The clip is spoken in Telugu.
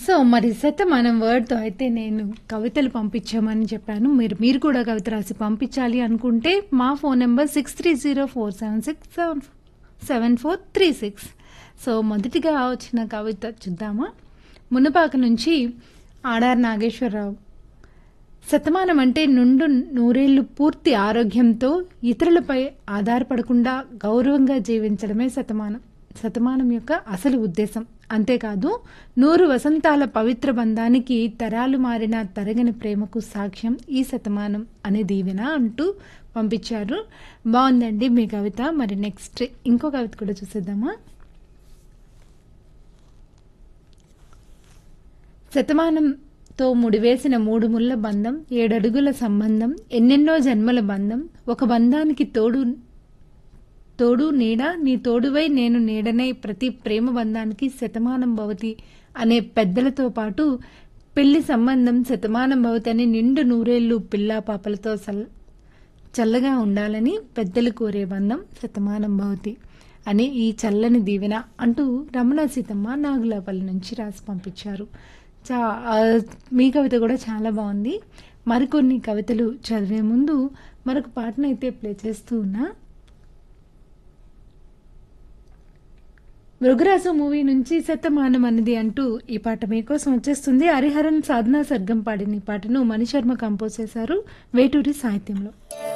సో, మరి శతమానం వర్డ్‌తో అయితే నేను కవితలు పంపించామని చెప్పాను. మీరు కూడా కవిత రాసి పంపించాలి అనుకుంటే మా ఫోన్ నంబర్ 6304767436. సో, మొదటిగా వచ్చిన కవిత చూద్దామా? మునపాక నుంచి ఆడార్ నాగేశ్వరరావు. శతమానం అంటే నుండు నూరేళ్లు పూర్తి ఆరోగ్యంతో ఇతరులపై ఆధారపడకుండా గౌరవంగా జీవించడమే శతమానం. శతమానం యొక్క అసలు ఉద్దేశం. అంతేకాదు 100 వసంతాల పవిత్ర బంధానికి తరాలు మారిన తరగని ప్రేమకు సాక్ష్యం ఈ శతమానం అనే దీవెన అంటూ పంపించారు. బాగుందండి మీ కవిత. మరి నెక్స్ట్ ఇంకో కవిత కూడా చూసేద్దామా? శతమానంతో ముడివేసిన 3 ముళ్ళ బంధం, 7 అడుగుల సంబంధం, ఎన్నెన్నో జన్మల బంధం, ఒక బంధానికి తోడు నీడ, నీ తోడువై నేను నీడనై, ప్రతి ప్రేమ బంధానికి శతమానం భవతి అనే పెద్దలతో పాటు పెళ్లి సంబంధం శతమానం భవతి అని నిండు నూరేళ్లు పిల్లా పాపలతో చల్లగా ఉండాలని పెద్దలు కోరే బంధం శతమానం భవతి అని ఈ చల్లని దీవెన అంటూ రమణ సీతమ్మ నాగులాపల్లి నుంచి రాసి పంపించారు. మీ కవిత కూడా చాలా బాగుంది. మరికొన్ని కవితలు చదివే ముందు మరొక పాటనైతే ప్లే చేస్తూ ఉన్నా. మృగరాజు మూవీ నుంచి శతమానం అనేది అంటూ ఈ పాట మీకోసం వచ్చేస్తుంది. హరిహరన్ సాధనా సర్గం పాడిన ఈ పాటను మణిశర్మ కంపోజ్ చేశారు వేటూరి సాహిత్యంలో.